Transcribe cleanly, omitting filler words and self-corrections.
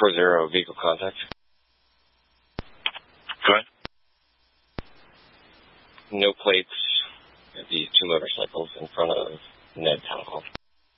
440, vehicle contact. Go ahead. No plates. The two motorcycles in front of Ned Town Hall.